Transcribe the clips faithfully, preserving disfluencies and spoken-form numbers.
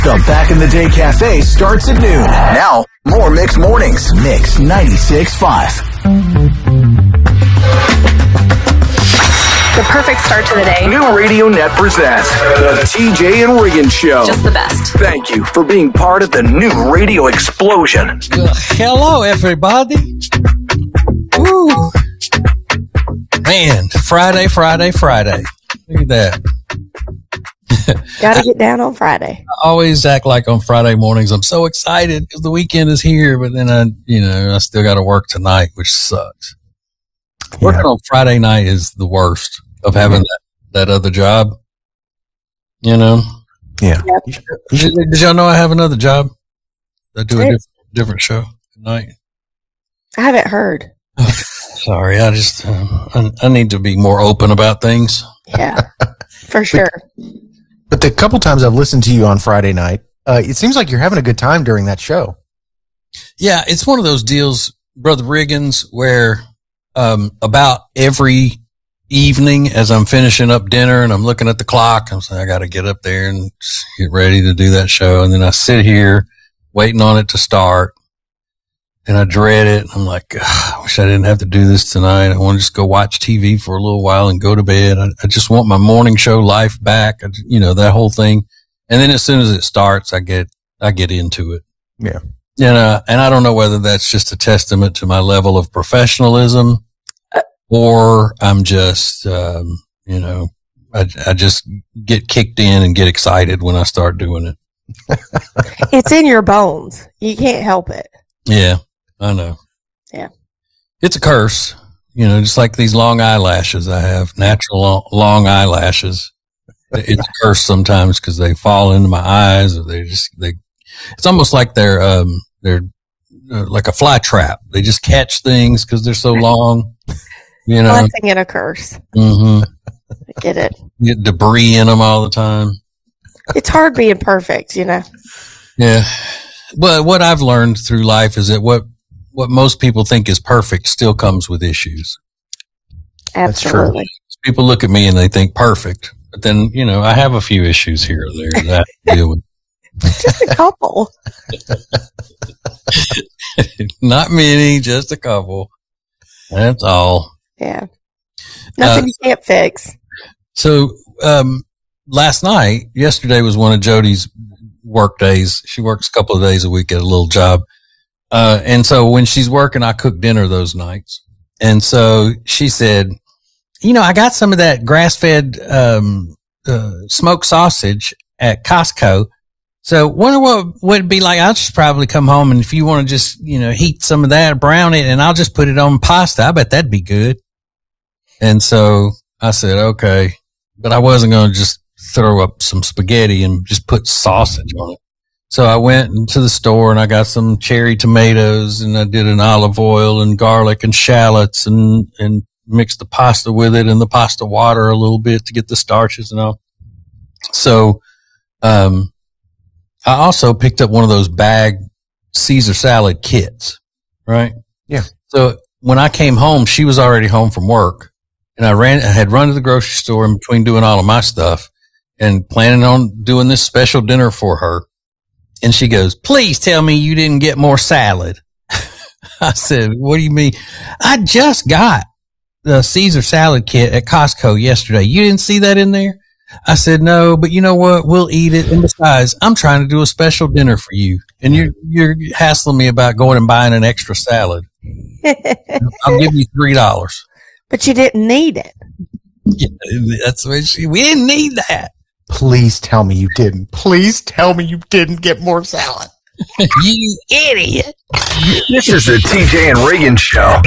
The Back in the Day Cafe starts at noon. Now, more Mix Mornings. Mix ninety-six point five. The perfect start to the day. New Radio Net presents The T J and Regan Show. Just the best. Thank you for being part of the new radio explosion. Uh, hello, everybody. Woo. Man, Friday, Friday, Friday. Look at that. Gotta get down on Friday. I always act like on Friday mornings I'm so excited because the weekend is here, but then I, you know, I still got to work tonight, which sucks. Yeah. Working on Friday night is the worst of having that, that other job. You know? Yeah. Yep. Did, did y'all know I have another job? I do a different, different show at night. I haven't heard. Sorry, I just uh, I, I need to be more open about things. Yeah, for sure. But the couple times I've listened to you on Friday night, uh, it seems like you're having a good time during that show. Yeah, it's one of those deals, Brother Riggins, where um, about every evening as I'm finishing up dinner and I'm looking at the clock, I'm saying I got to get up there and get ready to do that show. And then I sit here waiting on it to start. And I dread it. I'm like, I wish I didn't have to do this tonight. I want to just go watch T V for a little while and go to bed. I, I just want my morning show life back. I, you know, that whole thing. And then as soon as it starts, I get, I get into it. Yeah. You know, and I don't know whether that's just a testament to my level of professionalism or I'm just, um, you know, I, I just get kicked in and get excited when I start doing it. It's in your bones. You can't help it. Yeah. I know. Yeah. It's a curse, you know, just like these long eyelashes I have, natural long, long eyelashes. It's a curse sometimes because they fall into my eyes or they just, they, it's almost like they're, um, they're uh, like a fly trap. They just catch things because they're so long, you know. Blessing and a curse. Mm-hmm. I get it. Get debris in them all the time. It's hard being perfect, you know. Yeah. Well, what I've learned through life is that what, what most people think is perfect still comes with issues. Absolutely. People look at me and they think perfect, but then, you know, I have a few issues here or there that I deal with. Just a couple. Not many, just a couple. That's all. Yeah. Nothing uh, you can't fix. So, um, last night, yesterday was one of Jody's work days. She works a couple of days a week at a little job. Uh, and so when she's working, I cook dinner those nights. And so she said, you know, I got some of that grass-fed, um, uh, smoked sausage at Costco. So wonder what would it be like. I'll just probably come home and if you want to just, you know, heat some of that, brown it, and I'll just put it on pasta. I bet that'd be good. And so I said, okay, but I wasn't going to just throw up some spaghetti and just put sausage on it. So I went into the store and I got some cherry tomatoes and I did an olive oil and garlic and shallots and, and mixed the pasta with it and the pasta water a little bit to get the starches and all. So, um, I also picked up one of those bag Caesar salad kits, right? Yeah. So when I came home, she was already home from work and I ran, I had run to the grocery store in between doing all of my stuff and planning on doing this special dinner for her. And she goes, please tell me you didn't get more salad. I said, what do you mean? I just got the Caesar salad kit at Costco yesterday. You didn't see that in there? I said, no, but you know what? We'll eat it. And besides, I'm trying to do a special dinner for you. And you're, you're hassling me about going and buying an extra salad. I'll give you three dollars. But you didn't need it. Yeah, that's what she, we didn't need that. Please tell me you didn't. Please tell me you didn't get more salad. You idiot. This is the T J and Regan Show.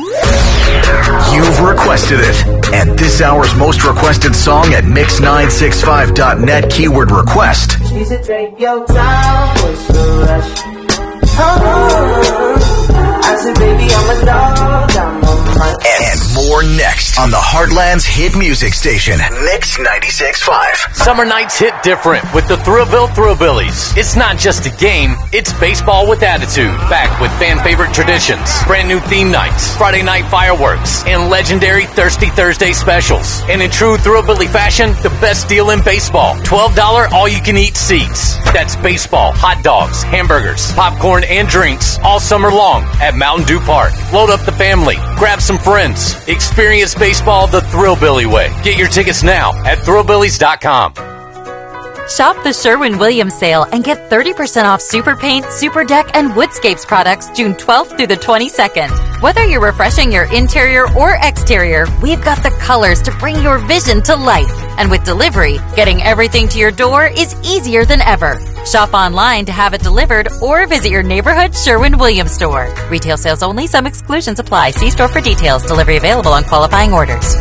You've requested it. And this hour's most requested song at mix nine six five dot net, keyword request. She said, take your time, what's the rush? Oh, I said, baby, I'm a dog, I'm a mutt. And more next on the Heartland's hit music station, Mix ninety-six point five. Summer nights hit different with the Thrillville Thrillabillies. It's not just a game, it's baseball with attitude. Back with fan favorite traditions, brand new theme nights, Friday night fireworks, and legendary Thirsty Thursday specials. And in true Thrillabilly fashion, the best deal in baseball. twelve dollars all-you-can-eat seats. That's baseball, hot dogs, hamburgers, popcorn, and drinks all summer long at Mountain Dew Park. Load up the family. Grab some friends. Experience baseball the Thrillbilly way. Get your tickets now at thrillbillies dot com. Shop the Sherwin-Williams sale and get thirty percent off Super Paint, Super Deck, and Woodscapes products June twelfth through the twenty-second. Whether you're refreshing your interior or exterior, we've got the colors to bring your vision to life. And with delivery, getting everything to your door is easier than ever. Shop online to have it delivered or visit your neighborhood Sherwin-Williams store. Retail sales only. Some exclusions apply. See store for details. Delivery available on qualifying orders.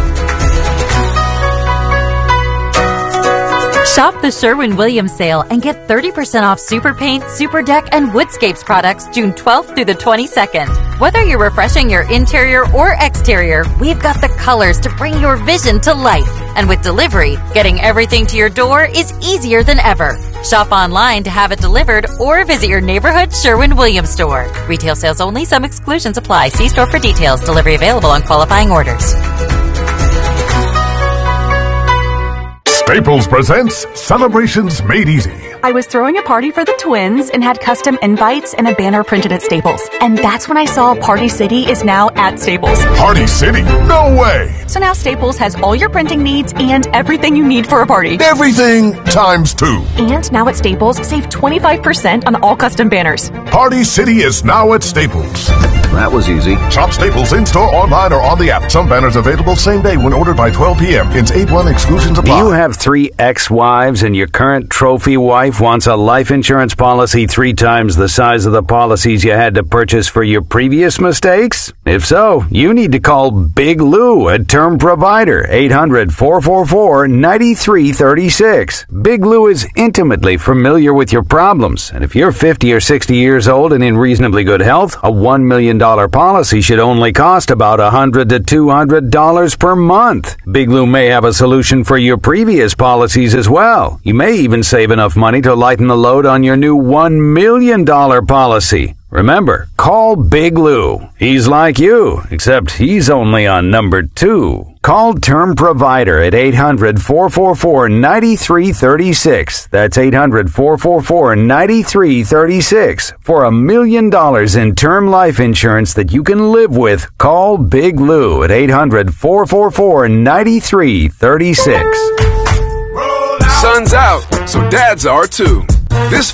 Shop the Sherwin-Williams sale and get thirty percent off Super Paint, Super Deck, and Woodscapes products June twelfth through the twenty-second. Whether you're refreshing your interior or exterior, we've got the colors to bring your vision to life. And with delivery, getting everything to your door is easier than ever. Shop online to have it delivered or visit your neighborhood Sherwin-Williams store. Retail sales only. Some exclusions apply. See store for details. Delivery available on qualifying orders. Staples presents Celebrations Made Easy. I was throwing a party for the twins and had custom invites and a banner printed at Staples. And that's when I saw Party City is now at Staples. Party City? No way! So now Staples has all your printing needs and everything you need for a party. Everything times two. And now at Staples, save twenty-five percent on all custom banners. Party City is now at Staples. That was easy. Shop Staples in-store, online, or on the app. Some banners available same day when ordered by twelve p.m. Ins eight one exclusions apply. Do you have three ex-wives and your current trophy wife wants a life insurance policy three times the size of the policies you had to purchase for your previous mistakes? If so, you need to call Big Lou, a term provider, eight hundred, four four four, nine three three six. Big Lou is intimately familiar with your problems, and if you're fifty or sixty years old and in reasonably good health, a one million dollars policy should only cost about one hundred to two hundred dollars per month. Big Lou may have a solution for your previous policies as well. You may even save enough money to lighten the load on your new one million dollars policy. Remember, call Big Lou. He's like you, except he's only on number two. Call Term Provider at eight hundred, four four four, nine three three six. That's eight hundred, four four four, nine three three six. For a million dollars in term life insurance that you can live with, call Big Lou at eight hundred, four four four, nine three three six. Sun's out, so dads are too. This